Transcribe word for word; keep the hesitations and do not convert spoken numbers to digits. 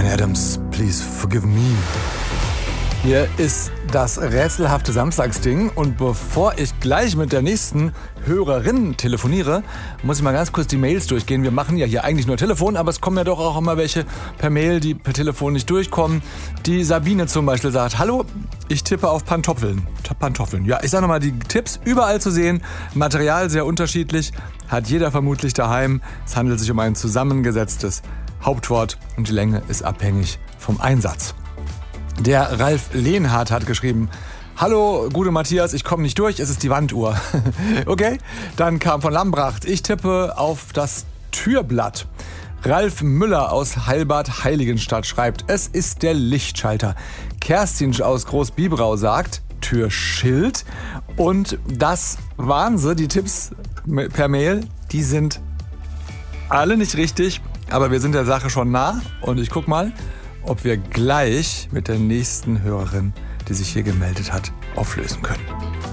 Bryan Adams, Please Forgive Me. Hier ist das rätselhafte Samstagsding und bevor ich gleich mit der nächsten Hörerin telefoniere, muss ich mal ganz kurz die Mails durchgehen. Wir machen ja hier eigentlich nur Telefon, aber es kommen ja doch auch immer welche per Mail, die per Telefon nicht durchkommen. Die Sabine zum Beispiel sagt, hallo, ich tippe auf Pantoffeln. Pantoffeln. Ja, ich sage nochmal, die Tipps überall zu sehen, Material sehr unterschiedlich, hat jeder vermutlich daheim. Es handelt sich um ein zusammengesetztes Hauptwort und die Länge ist abhängig vom Einsatz. Der Ralf Lehnhardt hat geschrieben, hallo, gute Matthias, ich komme nicht durch, es ist die Wanduhr. Okay, dann kam von Lambracht, ich tippe auf das Türblatt. Ralf Müller aus Heilbad-Heiligenstadt schreibt, es ist der Lichtschalter. Kerstin aus Großbiberau sagt, Türschild. Und das waren sie, die Tipps per Mail, die sind alle nicht richtig, aber wir sind der Sache schon nah und ich guck mal, ob wir gleich mit der nächsten Hörerin, die sich hier gemeldet hat, auflösen können.